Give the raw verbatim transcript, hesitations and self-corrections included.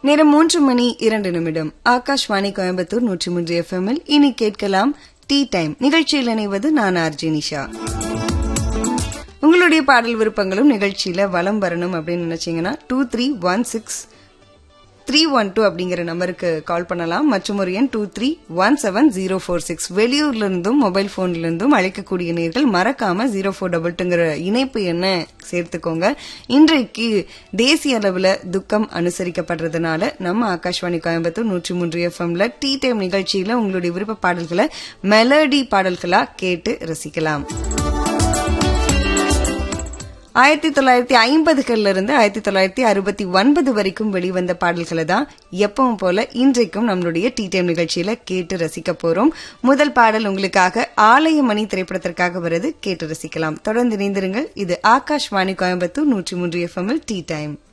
நேரம் மூன்று மணி இரண்டு நிமிடம். ஆகாஷ்வாணி கோயம்புத்தூர் நூற்றி மூன்று எஃப்எம்மில் இனி கேட்கலாம் டீ டைம். நிகழ்ச்சியில் இணைவது நான் ஆர்ஜி நிஷா. உங்களுடைய பாடல் விருப்பங்களும் நிகழ்ச்சியில வலம் வரணும் அப்படின்னு நினைச்சீங்கன்னா two three one six three one two அப்படிங்கிற நம்பருக்கு கால் பண்ணலாம். மற்றும் ஒரு எண் two three one seven zero four six. வெளியூர்ல இருந்தும் மொபைல் போன்ல இருந்தும் அழைக்கக்கூடிய நேர்கள் மறக்காம ஜீரோ ஃபோர் டபுள் டூங்கிற இணைப்பு என்ன சேர்த்துக்கோங்க. இன்றைக்கு தேசிய அளவுல துக்கம் அனுசரிக்கப்படுறதுனால நம்ம ஆகாஷ்வாணி கோயம்புத்தூர் நூற்றி மூன்று எஃப்எம்ல டீ டைம் நிகழ்ச்சியில உங்களுடைய விருப்ப பாடல்களை மெலடி பாடல்களா கேட்டு ரசிக்கலாம். ஆயிரத்தி தொள்ளாயிரத்தி ஐம்பதுகள்ல இருந்து ஆயிரத்தி தொள்ளாயிரத்தி அறுபத்தி ஒன்பது வரைக்கும் வெளிவந்த பாடல்களை தான் எப்பவும் போல இன்றைக்கும் நம்மளுடைய டீ டைம் நிகழ்ச்சியில கேட்டு ரசிக்க போறோம். முதல் பாடல் உங்களுக்காக ஆலயமணி திரைப்படத்திற்காக வருது, கேட்டு ரசிக்கலாம். தொடர்ந்து இணைந்திருங்கள். இது ஆகாஷ்வாணி கோயம்புத்தூர் நூற்றி மூன்று எஃப்எம்மில் டீ டைம்.